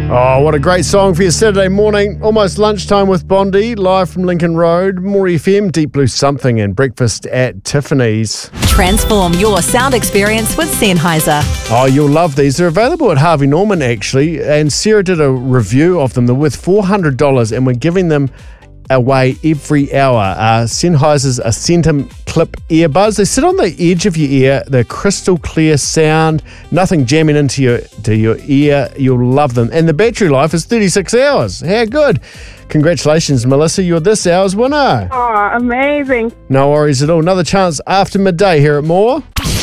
Oh, what a great song for your Saturday morning. Almost lunchtime with Bondi, live from Lincoln Road, More FM, Deep Blue Something, and breakfast at Tiffany's. Transform your sound experience with Sennheiser. Oh, you'll love these. They're available at Harvey Norman, actually, and Sarah did a review of them. They're worth $400, and we're giving them away every hour. Sennheiser's Ascentum Clip earbuds. They sit on the edge of your ear. They're crystal clear sound, nothing jamming into your ear. You'll love them. And the battery life is 36 hours. How good. Congratulations, Melissa. You're this hour's winner. Oh, amazing. No worries at all. Another chance after midday here at More.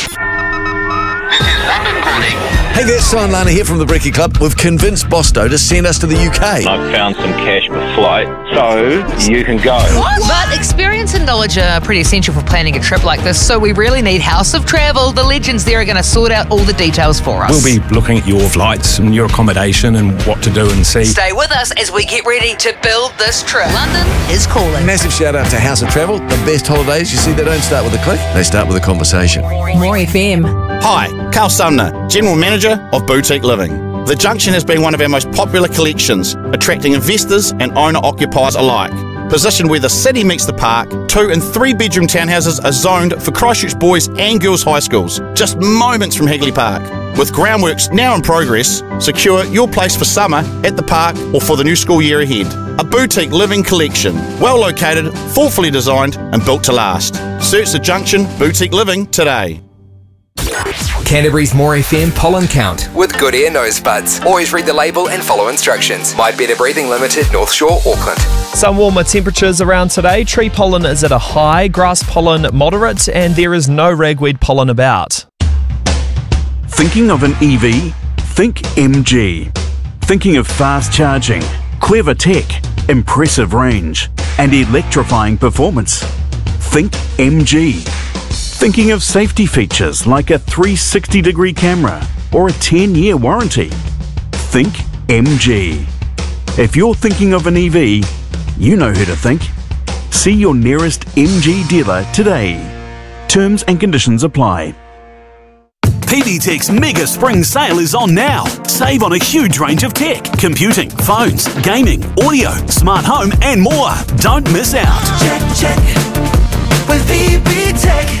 Hey there, Simon Lana here from the Brekkie Club. We've convinced Bosto to send us to the UK. I've found some cash per flight, so you can go. But experience and knowledge are pretty essential for planning a trip like this, so we really need House of Travel. The legends there are going to sort out all the details for us. We'll be looking at your flights and your accommodation and what to do and see. Stay with us as we get ready to build this trip. London is calling. Massive shout out to House of Travel. The best holidays, you see, they don't start with a click, they start with a conversation. More FM. Hi, Carl Sumner, General Manager of Boutique Living. The Junction has been one of our most popular collections, attracting investors and owner-occupiers alike. Positioned where the city meets the park, 2 and 3 bedroom townhouses are zoned for Christchurch boys and girls high schools, just moments from Hagley Park. With groundworks now in progress, secure your place for summer at the park or for the new school year ahead. A boutique living collection, well located, thoughtfully designed and built to last. Search the Junction Boutique Living today. Canterbury's More FM pollen count with Good Air Nose Buds. Always read the label and follow instructions. My Better Breathing Limited, North Shore, Auckland. Some warmer temperatures around today. Tree pollen is at a high, grass pollen moderate, and there is no ragweed pollen about. Thinking of an EV? Think MG. Thinking of fast charging, clever tech, impressive range, and electrifying performance? Think MG. Thinking of safety features like a 360-degree camera or a 10-year warranty? Think MG. If you're thinking of an EV, you know who to think. See your nearest MG dealer today. Terms and conditions apply. PD Tech's Mega Spring Sale is on now. Save on a huge range of tech, computing, phones, gaming, audio, smart home and more. Don't miss out. Check with VB Tech.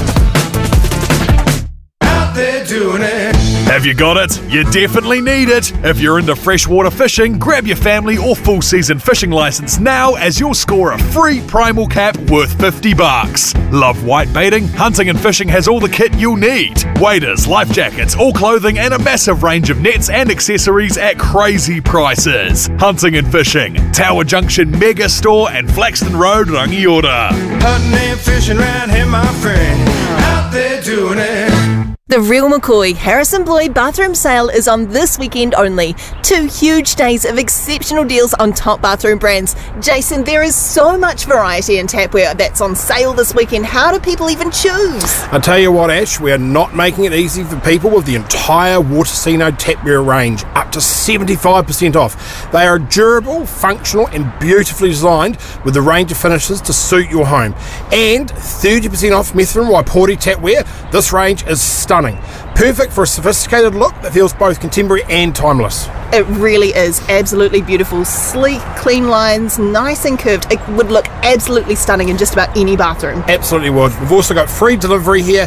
They're doing it. Have you got it? You definitely need it. If you're into freshwater fishing, grab your family or full season fishing license now as you'll score a free Primal cap worth $50. Love white baiting? Hunting and Fishing has all the kit you'll need. Waders, life jackets, all clothing and a massive range of nets and accessories at crazy prices. Hunting and Fishing, Tower Junction Mega Store and Flaxton Road, Rangiora. Hunting and fishing round here, my friend. Out there doing it. The Real McCoy Harrison Bloy bathroom sale is on this weekend only. 2 huge days of exceptional deals on top bathroom brands. Jason, there is so much variety in tapware that's on sale this weekend. How do people even choose? I tell you what, Ash, we are not making it easy for people with the entire Watersino tapware range, up to 75% off. They are durable, functional and beautifully designed with the range of finishes to suit your home. And 30% off Methven Waipori tapware. This range is stunning. Perfect for a sophisticated look that feels both contemporary and timeless. It really is absolutely beautiful. Sleek, clean lines, nice and curved. It would look absolutely stunning in just about any bathroom. Absolutely would. We've also got free delivery here